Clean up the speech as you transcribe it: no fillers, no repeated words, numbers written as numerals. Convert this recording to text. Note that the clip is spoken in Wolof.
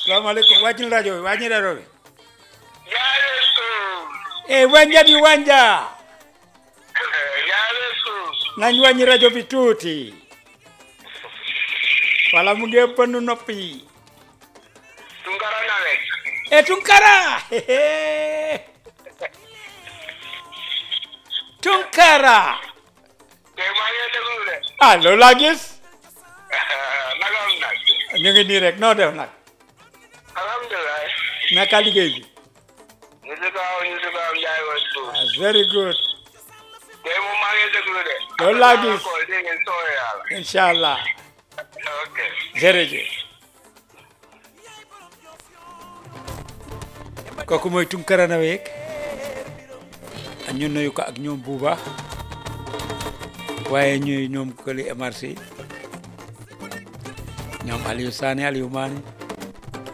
salaamaaleykum wàññil rajo bi wàññil rajo bi Jaalesu. wanja di wanja Jaalesu. nañ wàññi rajo bi tuuti wala mu ngi pënd nopp yi Tunkara nawet. Tunkara Tunkara Tey maa ngi déglu de. loolu laa gis Naka am nag. ñu ngi nii rek noo def nag Alhamdulilah. naka liggéey bi ñu si kaw Njaay wa suuf. very good Tey moom maa ngi déglu de. loolu laa gis ko dégg ngeen sooy yàlla. inshallah Ok. jërëjëf kooku mooy Tunkara Naweek ñu nuyu ko ak ñoom buuba waaye ñuy ñoom Koli MRC ñoom Aliou Sané Aliou Mané